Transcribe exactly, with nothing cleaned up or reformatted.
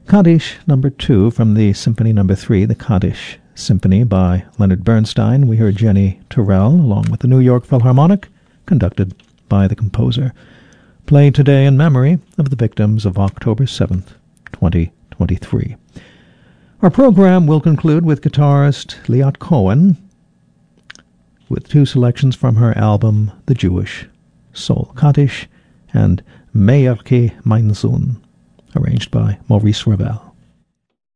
Kaddish number two from the Symphony number three, the Kaddish Symphony by Leonard Bernstein. We heard Jenny Turrell along with the New York Philharmonic, conducted by the composer. Played today in memory of the victims of October seventh, twenty twenty-three. Our program will conclude with guitarist Liat Cohen with two selections from her album The Jewish Soul, Kaddish and Me'erke mein Sohn, arranged by Maurice Ravel.